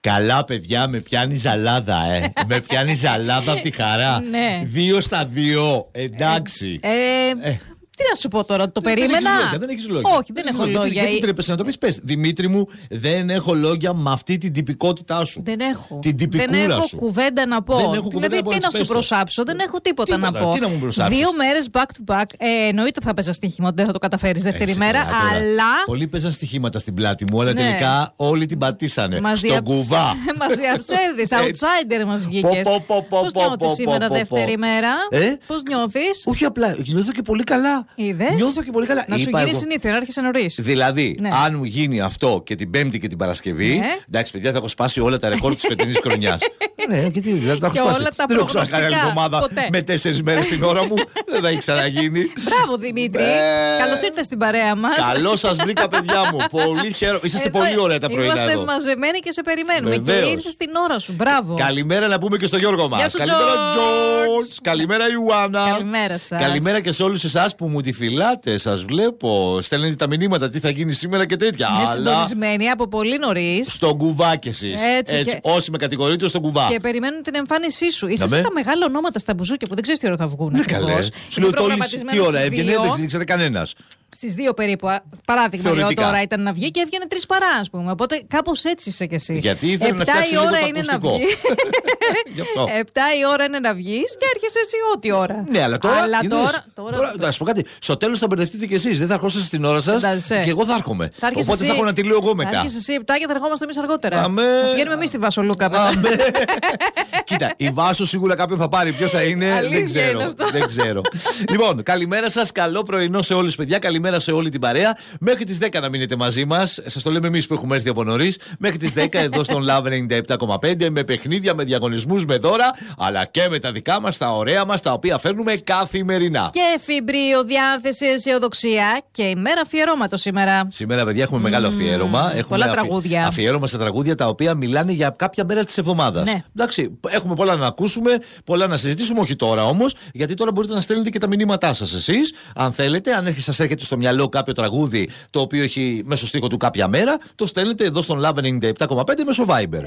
Καλά, παιδιά, με πιάνει ζαλάδα, με πιάνει ζαλάδα από τη χαρά. 2-2, εντάξει. Τι να σου πω τώρα, το περίμενα. Δεν έχεις λόγια. Όχι, δεν έχω λόγια. Γιατί τρέπεσαι να το πεις, Δημήτρη μου, δεν έχω λόγια με αυτή την τυπικότητά σου. Δεν έχω. Την τυπικούρα δεν έχω σου. Κουβέντα να πω. Δηλαδή, τι να σου προσάψω, δεν έχω τίποτα να πω. Τι να μου προσάψεις. 2 μέρες back to back. Εννοείται θα παίζα στοίχημα ότι δεν θα το καταφέρεις δεύτερη μέρα, αλλά. Πολλοί παίζαν στοιχήματα στην πλάτη μου, αλλά τελικά όλοι την πατήσανε. Στον κουβά. Μας διαψεύδεις. Outsider μας βγήκες. Πώς νιώθεις σήμερα δεύτερη μέρα, πώς νιώθεις? Όχι απλά, νιώθω και πολύ καλά. Είδες? Νιώθω και πολύ καλά. Να σου γίνει συνήθεια, να άρχισε νωρίς. Δηλαδή, αν μου γίνει αυτό και την Πέμπτη και την Παρασκευή, εντάξει, παιδιά, θα έχω σπάσει όλα τα ρεκόρ της φετινής χρονιάς. Ναι, γιατί δεν τα έχω σπάσει. Δεν έχω ξανακάνει άλλη εβδομάδα με 4 μέρες την ώρα μου. Δεν θα έχει ξαναγίνει. Μπράβο, Δημήτρη. Καλώς ήρθες στην παρέα μας. Καλώς σας βρήκα, παιδιά μου. Πολύ χαίρομαι. Είσαστε πολύ ωραία τα πρωινά. Είμαστε μαζεμένοι και σε περιμένουμε. Και ήρθες την ώρα σου. Μπράβο. Καλημέρα να πούμε και στο Γιώργο μας. Καλημέρα, George. Καλημέρα, Ιουάννα. Καλημέρα σας. Καλημέρα και σε όλους εσάς που μου τη φυλάτε. Σας βλέπω. Στέλνετε τα μηνύματα τι θα γίνει σήμερα και τέτοια. Είναι συντονισμένοι από πολύ νωρίς. Στον κουβά κι εσείς. Έτσι. Όσοι με κατηγορείτε, στον κουβά. Και περιμένουν την εμφάνισή σου. Είσαι σαν τα μεγάλα ονόματα στα μπουζούκια που δεν ξέρεις τι ώρα θα βγουν. Ναι, καλέ. Σου λέω τι ώρα έβγαινε, δεν ξέρει κανένας. Στις 2 περίπου. Παράδειγμα, η ώρα ήταν να βγει και έβγαινε 3 παρά, ας πούμε. Οπότε κάπως έτσι είσαι κι εσύ. Γιατί ήθελα να φτιάξει λίγο το ακουστικό. 7 η ώρα είναι να βγεις και έρχεσαι έτσι ό,τι ώρα. Ναι, αλλά τώρα. Να σου πω κάτι. Στο τέλος θα μπερδευτείτε κι εσείς. Δεν θα ερχόσαστε στην ώρα σας και εγώ θα έρχομαι. Οπότε θα έχω να τη λέω εγώ μετά. Θα έρχεσαι εσύ 7 και θα ερχόμαστε εμείς αργότερα. Βγαίνουμε εμείς στη Βασολούκα μετά. Κοίτα, η Βάσο σίγουρα κάποιον θα πάρει. Ποιος θα είναι, δεν ξέρω. Λοιπόν, καλημέρα σας. Καλό πρωινό σε όλους, παιδιά. Καλημέρα σε όλη την παρέα. Μέχρι τις 10 να μείνετε μαζί μας. Σας το λέμε εμείς που έχουμε έρθει από νωρίς. Μέχρι τις 10 εδώ στον Love 97,5 με παιχνίδια, με διαγωνισμούς, με δώρα, αλλά και με τα δικά μας, τα ωραία μας, τα οποία φέρνουμε καθημερινά. Και εφημπρίο, διάθεση, αισιοδοξία και ημέρα αφιερώματος σήμερα. Σήμερα, παιδιά, έχουμε μεγάλο αφιέρωμα. Έχουμε πολλά τραγούδια. Αφιέρωμα στα τραγούδια τα οποία μιλάνε για κάποια μέρα της εβδομάδας. Ναι. Εντάξει, έχουμε πολλά να ακούσουμε, πολλά να συζητήσουμε, όχι τώρα όμως, γιατί τώρα μπορείτε να στέλνετε και τα μηνύματά σας εσείς. Αν θέλετε, αν σας έρχεται στο μυαλό κάποιο τραγούδι το οποίο έχει μέσω στίχο του κάποια μέρα, το στέλνετε εδώ στον Love 97,5 μέσω Viber.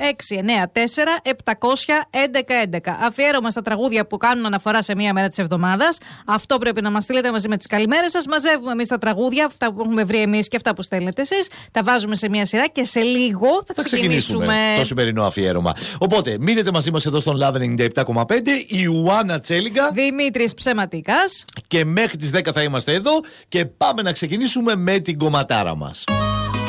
694-700-1111. Αφιέρωμα στα τραγούδια που κάνουν αναφορά σε μία μέρα της εβδομάδας. Αυτό πρέπει να μας στείλετε μαζί με τις καλημέρες σας. Μαζεύουμε εμείς τα τραγούδια, αυτά που έχουμε βρει εμείς και αυτά που στέλνετε εσείς. Τα βάζουμε σε μία σειρά και σε λίγο θα ξεκινήσουμε το σημερινό αφιέρωμα. Οπότε μείνετε μαζί μας εδώ στον Love 97,5. Η Ιουάννα Τσέλιγκα, Δημήτρης Ψεματίκας. Και μέχρι τις 10 θα είμαστε εδώ και πάμε να ξεκινήσουμε με την κομματάρα μας.